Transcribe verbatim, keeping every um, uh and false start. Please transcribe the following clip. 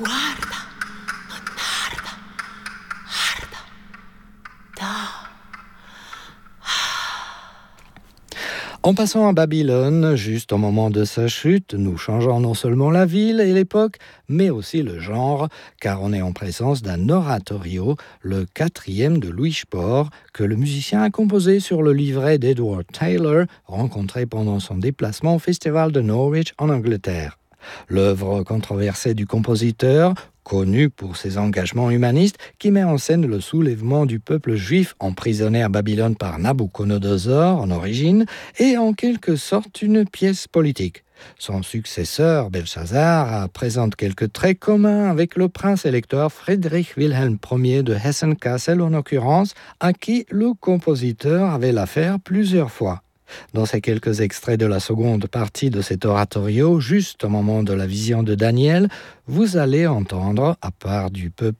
Guarda, non tarda, arda, da. En passant à Babylone, juste au moment de sa chute, nous changeons non seulement la ville et l'époque, mais aussi le genre, car on est en présence d'un oratorio, le quatrième de Louis Spohr, que le musicien a composé sur le livret d'Edward Taylor, rencontré pendant son déplacement au Festival de Norwich en Angleterre. L'œuvre controversée du compositeur, connu pour ses engagements humanistes, qui met en scène le soulèvement du peuple juif emprisonné à Babylone par Nabuchodonosor en origine, est en quelque sorte une pièce politique. Son successeur, Belshazzar, présente quelques traits communs avec le prince électeur Friedrich Wilhelm Ier de Hessen-Kassel en l'occurrence, à qui le compositeur avait l'affaire plusieurs fois. Dans ces quelques extraits de la seconde partie de cet oratorio, juste au moment de la vision de Daniel, vous allez entendre, à part du peu